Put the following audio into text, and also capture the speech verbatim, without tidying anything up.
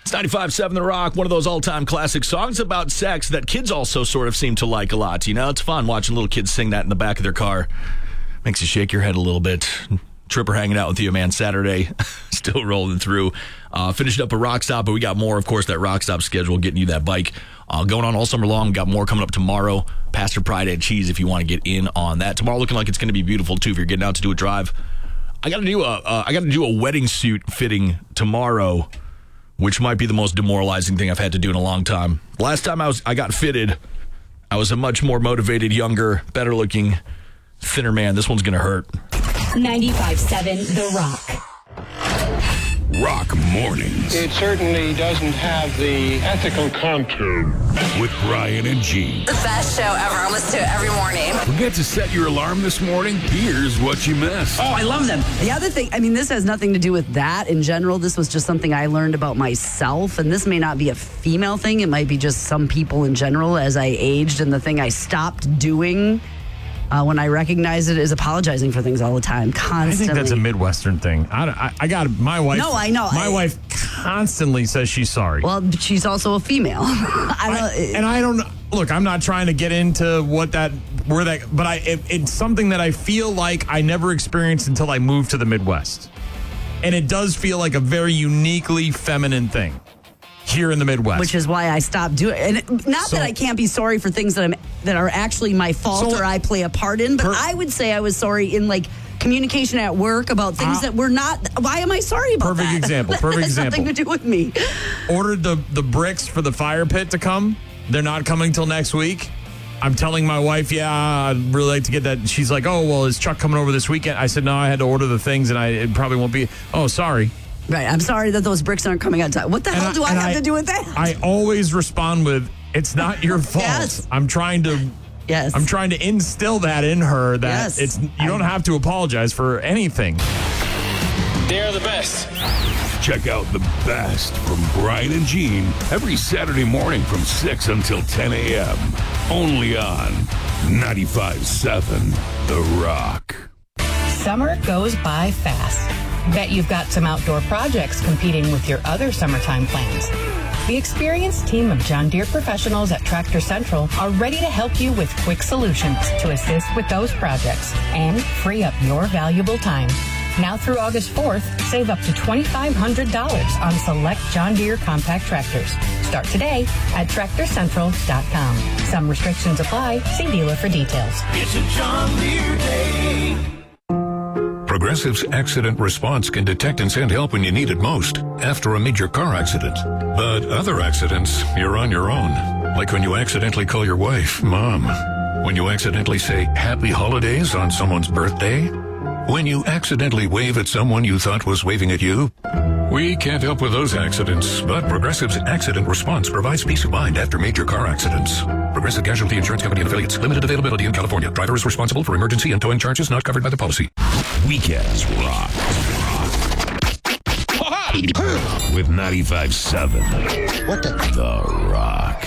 It's ninety-five point seven The Rock, one of those all-time classic songs about sex that kids also sort of seem to like a lot. You know, it's fun watching little kids sing that in the back of their car. Makes you shake your head a little bit. Tripper hanging out with you, man. Saturday, still rolling through. Uh, finished up a rock stop, but we got more, of course, that rock stop schedule, getting you that bike. Uh, going on all summer long. Got more coming up tomorrow. Pastor Pride and Cheese if you want to get in on that. Tomorrow looking like it's going to be beautiful, too, if you're getting out to do a drive. I got to do a, uh, I got to do a wedding suit fitting tomorrow, which might be the most demoralizing thing I've had to do in a long time. Last time I was, I got fitted, I was a much more motivated, younger, better-looking, thinner man. This one's going to hurt. ninety-five point seven The Rock. Rock Mornings. It certainly doesn't have the ethical contour. With Brian and Gene. The best show ever. I listen to it every morning. Forget to set your alarm this morning? Here's what you missed. Oh, I love them. The other thing, I mean, this has nothing to do with that in general. This was just something I learned about myself, and this may not be a female thing. It might be just some people in general as I aged, and the thing I stopped doing Uh, when I recognize it is apologizing for things all the time, constantly. I think that's a Midwestern thing. I, I, I got my wife. No, I know. My I, wife constantly says she's sorry. Well, but she's also a female. I don't, I, and I don't look. I'm not trying to get into what that, where that, but I. It, it's something that I feel like I never experienced until I moved to the Midwest, and it does feel like a very uniquely feminine thing here in the Midwest, which is why I stopped doing it. And not so, that I can't be sorry for things that I'm that are actually my fault so, or I play a part in, but per, I would say I was sorry in like communication at work about things uh, that were not. Why am I sorry about perfect that? Example, that perfect has example. Nothing to do with me. Ordered the the bricks for the fire pit to come. They're not coming till next week. I'm telling my wife, yeah, I'd really like to get that. She's like, oh, well, is Chuck coming over this weekend? I said, no, I had to order the things, and I it probably won't be. Oh, sorry. Right. I'm sorry that those bricks aren't coming on time. What the and hell I, do I have I, to do with that? I always respond with, it's not your fault. Yes. I'm trying to Yes. I'm trying to instill that in her that yes. it's you don't have to apologize for anything. They're the best. Check out the best from Brian and Gene every Saturday morning from six until ten a.m. Only on ninety-five point seven The Rock. Summer goes by fast. Bet you've got some outdoor projects competing with your other summertime plans. The experienced team of John Deere professionals at Tractor Central are ready to help you with quick solutions to assist with those projects and free up your valuable time. Now through August fourth, save up to twenty-five hundred dollars on select John Deere compact tractors. Start today at tractor central dot com. Some restrictions apply. See dealer for details. It's a John Deere day. Progressive's accident response can detect and send help when you need it most after a major car accident. But other accidents, you're on your own. Like when you accidentally call your wife Mom. When you accidentally say Happy Holidays on someone's birthday. When you accidentally wave at someone you thought was waving at you. We can't help with those accidents, but Progressive's accident response provides peace of mind after major car accidents. Progressive Casualty Insurance Company and Affiliates. Limited availability in California. Driver is responsible for emergency and towing charges not covered by the policy. Weekends rock. With ninety-five point seven What the? The Rock.